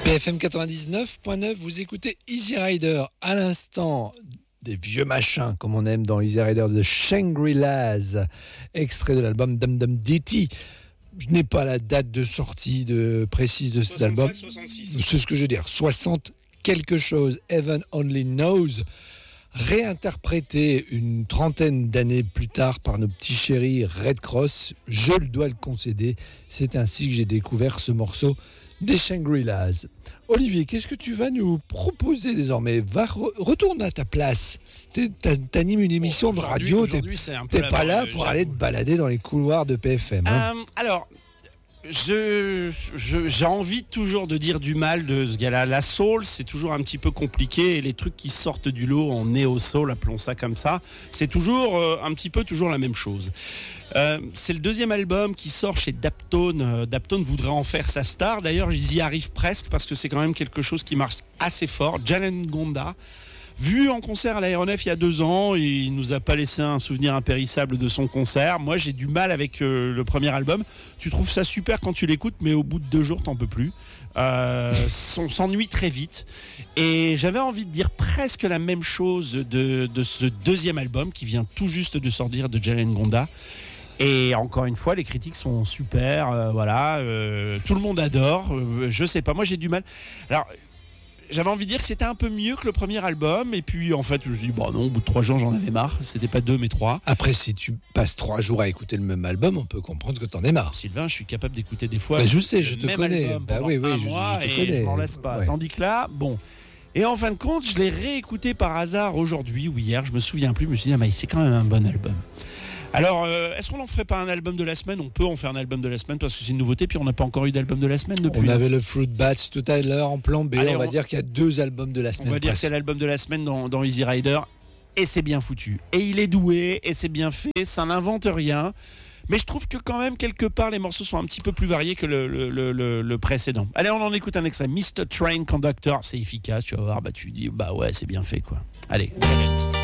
BFM 99.9, vous écoutez Easy Rider. À l'instant, des vieux machins, comme on aime dans Easy Rider, de Shangri-Las, extrait de l'album Dum Dum Ditty. Je n'ai pas la date de sortie précise de cet album. 66. C'est ce que je veux dire. 60 quelque chose. Heaven Only Knows. Réinterprété une trentaine d'années plus tard par nos petits chéris Red Cross. Je le dois le concéder. C'est ainsi que j'ai découvert ce morceau des Shangri-Las. Olivier, qu'est-ce que tu vas nous proposer désormais ? Retourne à ta place. T'animes une émission de radio. T'es pas là pour aller te balader dans les couloirs de PFM. Alors, j'ai envie toujours de dire du mal de ce gars-là. La soul, c'est toujours un petit peu compliqué. Et les trucs qui sortent du lot en néo-soul, appelons ça comme ça, c'est toujours un petit peu toujours la même chose. C'est le deuxième album qui sort chez Daptone. Daptone voudrait en faire sa star. D'ailleurs, ils y arrivent presque parce que c'est quand même quelque chose qui marche assez fort. Jalen Ngonda, vu en concert à l'Aéronef il y a 2 ans, il nous a pas laissé un souvenir impérissable de son concert. Moi, j'ai du mal avec le premier album. Tu trouves ça super quand tu l'écoutes, mais au bout de 2 jours, t'en peux plus. On s'ennuie très vite. Et j'avais envie de dire presque la même chose de ce deuxième album qui vient tout juste de sortir de Jalen Ngonda. Et encore une fois, les critiques sont super. Tout le monde adore. Je sais pas, moi j'ai du mal. Alors, j'avais envie de dire que c'était un peu mieux que le premier album. Et puis, en fait, je me suis dit, bon, non, au bout de 3 jours, j'en avais marre. C'était pas 2, mais 3. Après, si tu passes 3 jours à écouter le même album, on peut comprendre que t'en es marre. Sylvain, je suis capable d'écouter des fois. Je sais, je te même connais. album pendant un mois, je te et connais. je m'en lasse pas. Ouais. Tandis que là, bon. Et en fin de compte, je l'ai réécouté par hasard aujourd'hui ou hier. Je me souviens plus. Je me suis dit, mais c'est quand même un bon album. Alors, est-ce qu'on n'en ferait pas un album de la semaine ? On peut en faire un album de la semaine parce que c'est une nouveauté, puis on n'a pas encore eu d'album de la semaine depuis. On avait le Fruit Bats tout à l'heure en plan B. Allez, on va dire qu'il y a 2 albums de la semaine. On va dire que c'est l'album de la semaine dans Easy Rider. Et c'est bien foutu. Et il est doué, et c'est bien fait. Ça n'invente rien. Mais je trouve que quand même, quelque part, les morceaux sont un petit peu plus variés que le précédent. Allez, on en écoute un extrait. Mr. Train Conductor, c'est efficace. Tu vas voir, tu dis, ouais, c'est bien fait, quoi. Allez.